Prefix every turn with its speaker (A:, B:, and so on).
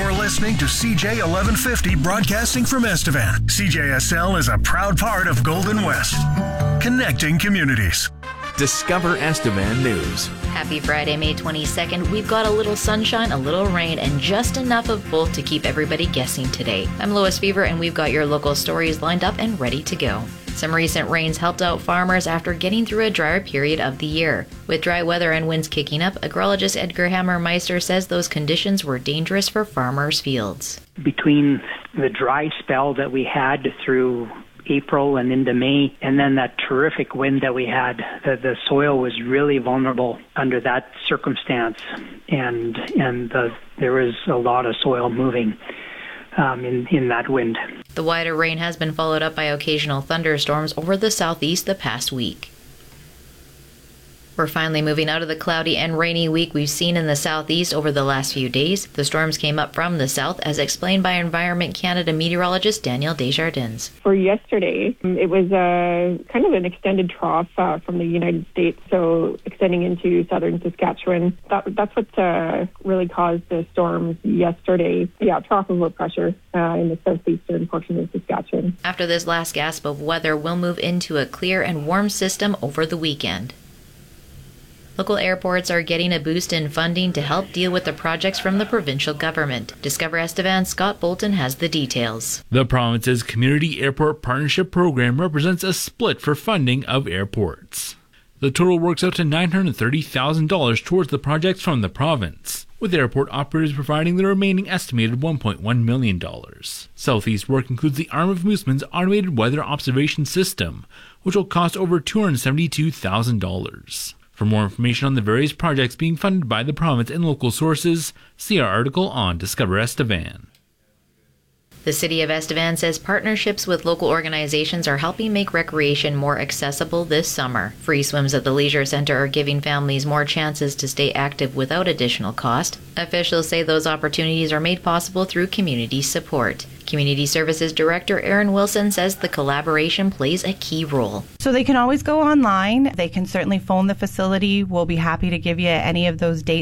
A: You're listening to CJ 1150 broadcasting from Estevan. CJSL is a proud part of Golden West, connecting communities.
B: Discover Estevan News.
C: Happy Friday, May 22nd. We've got a little sunshine, a little rain, and just enough of both to keep everybody guessing today. I'm Lois Fever, and we've got your local stories lined up and ready to go. Some recent rains helped out farmers after getting through a drier period of the year. With dry weather and winds kicking up, agrologist Edgar Hammermeister says those conditions were dangerous for farmers' fields.
D: Between the dry spell that we had through April and into May, and then that terrific wind that we had, the soil was really vulnerable under that circumstance, and there was a lot of soil moving in that wind.
C: The wider rain has been followed up by occasional thunderstorms over the southeast the past week. We're finally moving out of the cloudy and rainy week we've seen in the southeast over the last few days. The storms came up from the south, as explained by Environment Canada meteorologist Danielle Desjardins.
E: For yesterday, it was kind of an extended trough from the United States, so extending into southern Saskatchewan. That's what really caused the storms yesterday. Yeah, trough of low pressure in the southeastern portion of Saskatchewan.
C: After this last gasp of weather, we'll move into a clear and warm system over the weekend. Local airports are getting a boost in funding to help deal with the projects from the provincial government. Discover Estevan's Scott Bolton has the details.
F: The province's Community Airport Partnership Program represents a split for funding of airports. The total works out to $930,000 towards the projects from the province, with airport operators providing the remaining estimated $1.1 million. Southeast work includes the Arm of Mooseman's automated weather observation system, which will cost over $272,000. For more information on the various projects being funded by the province and local sources, see our article on Discover Estevan.
C: The City of Estevan says partnerships with local organizations are helping make recreation more accessible this summer. Free swims at the Leisure Centre are giving families more chances to stay active without additional cost. Officials say those opportunities are made possible through community support. Community Services Director Erin Wilson says the collaboration plays a key role.
G: So they can always go online. They can certainly phone the facility. We'll be happy to give you any of those dates